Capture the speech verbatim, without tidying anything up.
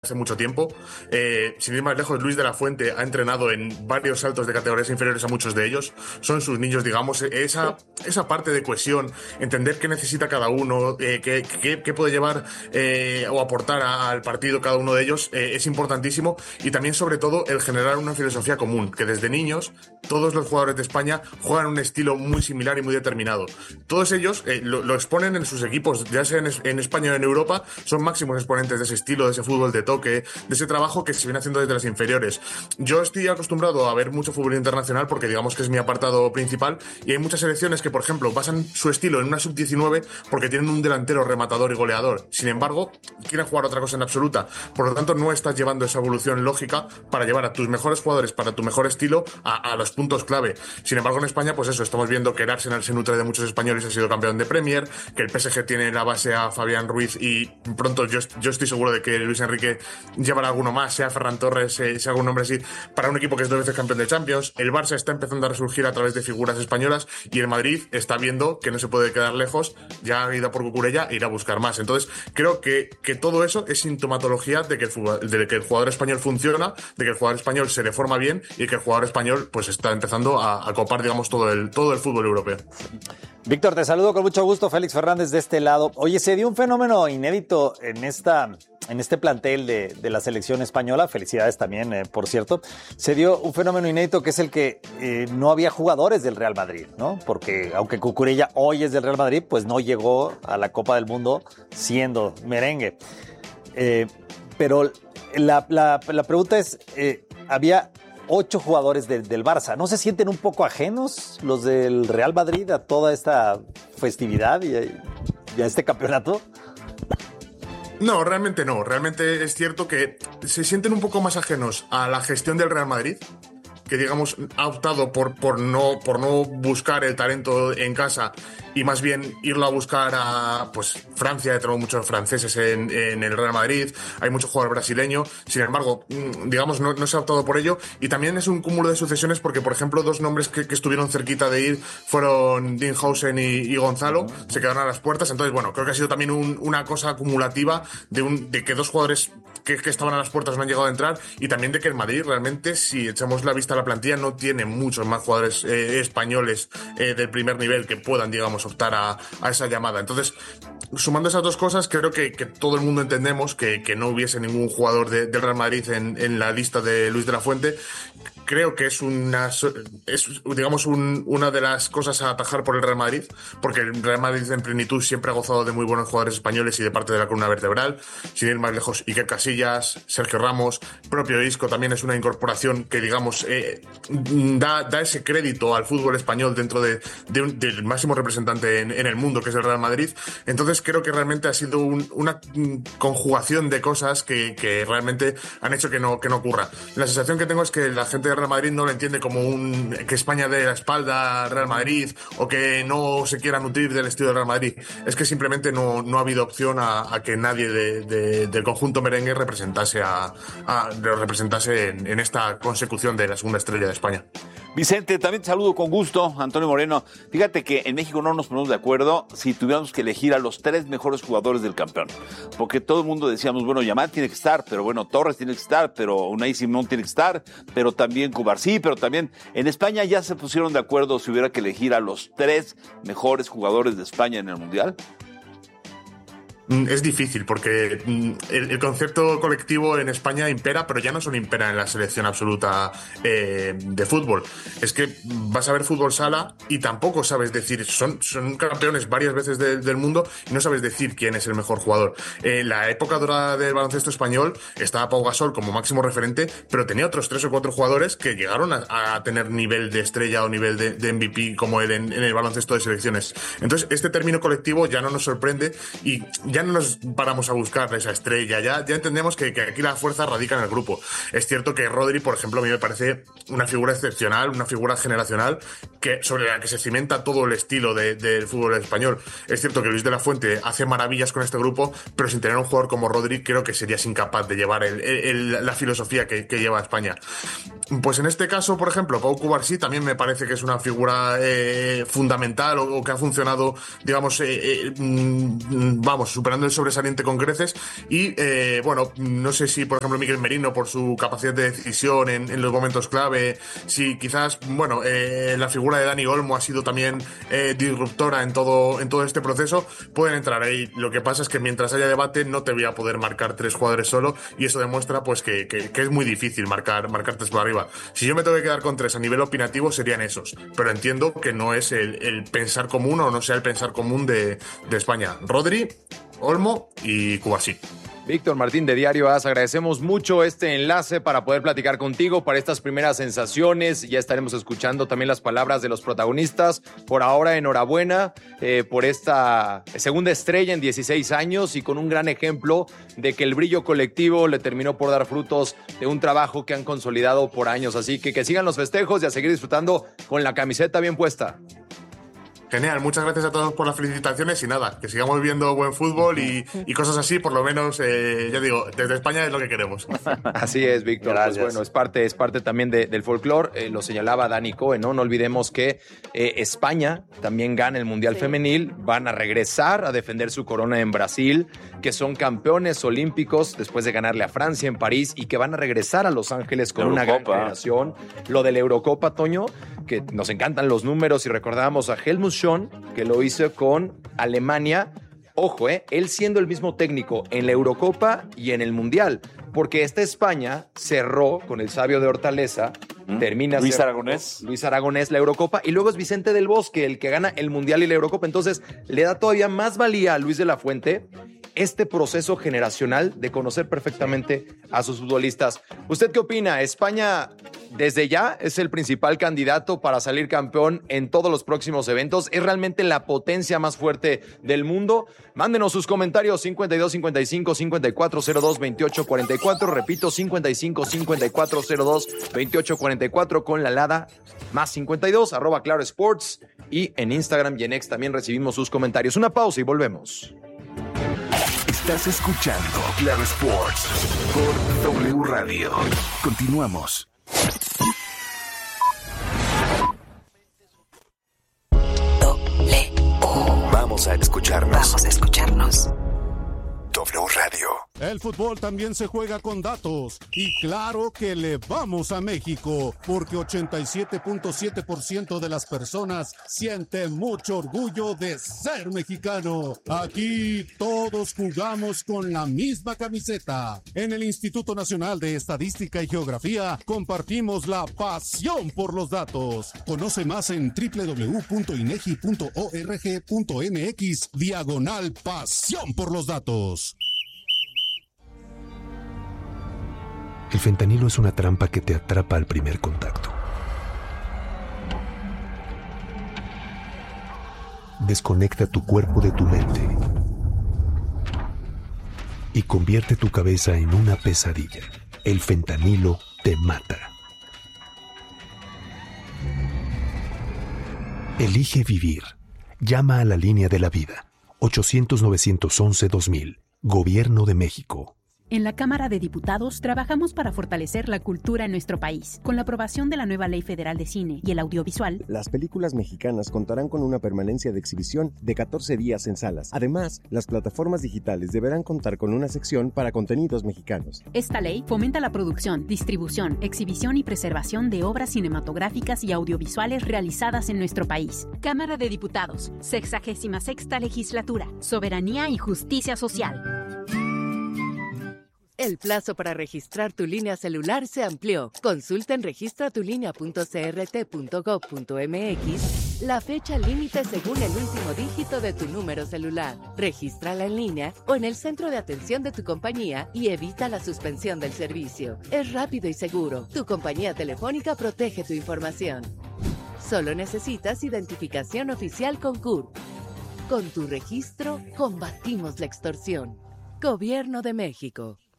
hace mucho tiempo. Eh, sin ir más lejos, Luis de la Fuente ha entrenado en varios saltos de categorías inferiores a muchos de ellos. Son sus niños, digamos, esa, esa parte de cohesión, entender qué necesita cada uno, eh, qué, qué, qué puede llevar eh, o aportar a, al partido cada uno de ellos, eh, es importantísimo. Y también, sobre todo, el generar una filosofía común, que desde niños todos los jugadores de España juegan un estilo muy similar y muy determinado. Todos ellos eh, lo, lo exponen en sus equipos, ya sea en, en España o en Europa, son máximos exponentes de ese estilo, de ese fútbol de toque, de ese trabajo que se viene haciendo desde las inferiores. Yo estoy acostumbrado a ver mucho fútbol internacional porque digamos que es mi apartado principal, y hay muchas selecciones que, por ejemplo, basan su estilo en una sub diecinueve porque tienen un delantero rematador y goleador. Sin embargo, quieren jugar otra cosa en absoluta. Por lo tanto, no estás llevando esa evolución lógica para llevar a tus mejores jugadores, para tu mejor estilo, a, a los puntos clave. Sin embargo, en España, pues eso, estamos viendo que el Arsenal se nutre de muchos españoles, ha sido campeón de Premier, que el P S G tiene en la base a Fabián Ruiz, y pronto yo, yo estoy seguro de que Luis Enrique llevará alguno más, sea Ferran Torres, eh, sea algún nombre así, para un equipo que es dos veces campeón de Champions. El Barça está empezando a resurgir a través de figuras españolas, y el Madrid está viendo que no se puede quedar lejos, ya ha ido por Cucurella e irá a buscar más. Entonces, creo que, que todo eso es sintomatología de que, el fútbol, de que el jugador español funciona, de que el jugador español se le forma bien, y que el jugador español pues está empezando a, a copar, digamos, todo el, todo el fútbol europeo. Víctor, te saludo con mucho gusto. Félix Fernández de este lado. Oye, se dio un fenómeno inédito en esta, en este plantel de, de la selección española. Felicidades también, eh, por cierto. Se dio un fenómeno inédito que es el que eh, no había jugadores del Real Madrid, ¿no? Porque aunque Cucurella hoy es del Real Madrid, pues no llegó a la Copa del Mundo siendo merengue. Eh, pero la, la, la pregunta es, eh, había ocho jugadores de, del Barça. ¿No se sienten un poco ajenos los del Real Madrid a toda esta festividad y, y a este campeonato? No, realmente no. Realmente es cierto que se sienten un poco más ajenos a la gestión del Real Madrid, que digamos ha optado por, por, no, por no buscar el talento en casa y más bien irlo a buscar a pues Francia. Tenemos muchos franceses en, en el Real Madrid, hay mucho jugador brasileño. Sin embargo, digamos, no, no se ha optado por ello, y también es un cúmulo de sucesiones porque, por ejemplo, dos nombres que, que estuvieron cerquita de ir fueron Dinhausen y, y Gonzalo, se quedaron a las puertas. Entonces, bueno, creo que ha sido también un, una cosa acumulativa de, un, de que dos jugadores que, que estaban a las puertas no han llegado a entrar, y también de que el Madrid realmente, si echamos la vista a la plantilla, no tiene muchos más jugadores eh, españoles eh, del primer nivel que puedan, digamos, optar a, a esa llamada. Entonces, sumando esas dos cosas, creo que, que todo el mundo entendemos que, que no hubiese ningún jugador de, del Real Madrid en, en la lista de Luis de la Fuente. Creo que es una, es, digamos, un, una de las cosas a atajar por el Real Madrid, porque el Real Madrid en plenitud siempre ha gozado de muy buenos jugadores españoles y de parte de la columna vertebral. Sin ir más lejos, Iker Casillas, Sergio Ramos, propio Isco también es una incorporación que, digamos, eh, da, da ese crédito al fútbol español dentro de, de un, del máximo representante en, en el mundo, que es el Real Madrid. Entonces creo que realmente ha sido un, una conjugación de cosas que, que realmente han hecho que no, que no ocurra. La sensación que tengo es que la gente de Real Madrid no lo entiende como un que España dé la espalda al Real Madrid, o que no se quiera nutrir del estilo del Real Madrid. Es que simplemente no, no ha habido opción a, a que nadie de, de, del conjunto merengue representase a, a representase en, en esta consecución de la segunda estrella de España. Vicente, también te saludo con gusto. Antonio Moreno, fíjate que en México no nos ponemos de acuerdo si tuviéramos que elegir a los tres mejores jugadores del campeón, porque todo el mundo decíamos, bueno, Yamal tiene que estar, pero bueno, Torres tiene que estar, pero Unai Simón tiene que estar, pero también Cubarsí, pero también en España ya se pusieron de acuerdo si hubiera que elegir a los tres mejores jugadores de España en el Mundial. Es difícil porque el, el concepto colectivo en España impera, pero ya no solo impera en la selección absoluta eh, de fútbol. Es que vas a ver fútbol sala y tampoco sabes decir, son, son campeones varias veces de, del mundo y no sabes decir quién es el mejor jugador. En la época dorada del baloncesto español estaba Pau Gasol como máximo referente, pero tenía otros tres o cuatro jugadores que llegaron a, a tener nivel de estrella o nivel de, de M V P como él en, en el baloncesto de selecciones. Entonces este término colectivo ya no nos sorprende y ya no nos paramos a buscar esa estrella, ya, ya entendemos que, que aquí la fuerza radica en el grupo. Es cierto que Rodri, por ejemplo, a mí me parece una figura excepcional, una figura generacional que, sobre la que se cimenta todo el estilo de, del fútbol español. Es cierto que Luis de la Fuente hace maravillas con este grupo, pero sin tener un jugador como Rodri creo que serías incapaz de llevar el, el, la filosofía que, que lleva España. Pues en este caso, por ejemplo, Pau Cubarsí también me parece que es una figura eh, fundamental o, o que ha funcionado, digamos, eh, eh, mm, vamos, superando el sobresaliente con creces. Y, eh, bueno, no sé si, por ejemplo, Miguel Merino, por su capacidad de decisión en, en los momentos clave, si quizás, bueno, eh, la figura de Dani Olmo ha sido también eh, disruptora en todo, en todo este proceso, pueden entrar ahí. Lo que pasa es que mientras haya debate no te voy a poder marcar tres jugadores solo, y eso demuestra pues que, que, que es muy difícil marcar, marcar tres por arriba. Si yo me tengo que quedar con tres a nivel opinativo serían esos, pero entiendo que no es el, el pensar común o no sea el pensar común de, de España. Rodri, Olmo y Cubarsí. Víctor Martín de Diario A S, agradecemos mucho este enlace para poder platicar contigo para estas primeras sensaciones. Ya estaremos escuchando también las palabras de los protagonistas. Por ahora, enhorabuena eh, por esta segunda estrella en dieciséis años y con un gran ejemplo de que el brillo colectivo le terminó por dar frutos de un trabajo que han consolidado por años. Así que que sigan los festejos y a seguir disfrutando con la camiseta bien puesta. Genial, muchas gracias a todos por las felicitaciones y nada, que sigamos viendo buen fútbol y, y cosas así, por lo menos, eh, ya digo, desde España es lo que queremos. Así es, Víctor. Pues bueno, es parte, es parte también de, del folclore, eh, lo señalaba Dani Cohen, ¿no? No olvidemos que eh, España también gana el Mundial sí. Femenil, van a regresar a defender su corona en Brasil, que son campeones olímpicos después de ganarle a Francia en París y que van a regresar a Los Ángeles con una gran generación. Lo de la Eurocopa, Toño, que nos encantan los números y recordábamos a Helmut Schön, que lo hizo con Alemania. Ojo, eh, él siendo el mismo técnico en la Eurocopa y en el Mundial, porque esta España cerró con el sabio de Hortaleza, ¿Mm? termina Luis cerrando, Aragonés. Luis Aragonés la Eurocopa, y luego es Vicente del Bosque el que gana el Mundial y la Eurocopa. Entonces le da todavía más valía a Luis de la Fuente este proceso generacional de conocer perfectamente a sus futbolistas. ¿Usted qué opina? ¿España desde ya es el principal candidato para salir campeón en todos los próximos eventos? ¿Es realmente la potencia más fuerte del mundo? Mándenos sus comentarios cincuenta y dos cincuenta y cinco cincuenta y cuatro cero dos veintiocho cuarenta y cuatro. Repito, cincuenta y cinco cincuenta y cuatro cero dos veintiocho cuarenta y cuatro con la alada más cincuenta y dos, arroba Claro Sports. Y en Instagram y en X también recibimos sus comentarios. Una pausa y volvemos. Estás escuchando Claro Sports por W Radio. Continuamos. W. Vamos a escucharnos. Vamos a escucharnos. W Radio. El fútbol también se juega con datos. Y claro que le vamos a México, porque ochenta y siete punto siete por ciento de las personas sienten mucho orgullo de ser mexicano. Aquí todos jugamos con la misma camiseta. En el Instituto Nacional de Estadística y Geografía compartimos la pasión por los datos. Conoce más en doble u doble u doble u punto inegi punto org punto mx diagonal pasión por los datos. El fentanilo es una trampa que te atrapa al primer contacto. Desconecta tu cuerpo de tu mente y convierte tu cabeza en una pesadilla. El fentanilo te mata. Elige vivir. Llama a la línea de la vida. ochocientos nueve once dos mil. Gobierno de México. En la Cámara de Diputados trabajamos para fortalecer la cultura en nuestro país. Con la aprobación de la nueva Ley Federal de Cine y el Audiovisual, las películas mexicanas contarán con una permanencia de exhibición de catorce días en salas. Además, las plataformas digitales deberán contar con una sección para contenidos mexicanos. Esta ley fomenta la producción, distribución, exhibición y preservación de obras cinematográficas y audiovisuales realizadas en nuestro país. Cámara de Diputados, sexagésima sexta legislatura, soberanía y justicia social. El plazo para registrar tu línea celular se amplió. Consulta en registra tu línea punto c r t punto gov punto m x la fecha límite según el último dígito de tu número celular. Regístrala en línea o en el centro de atención de tu compañía y evita la suspensión del servicio. Es rápido y seguro. Tu compañía telefónica protege tu información. Solo necesitas identificación oficial con C U R. Con tu registro, combatimos la extorsión. Gobierno de México.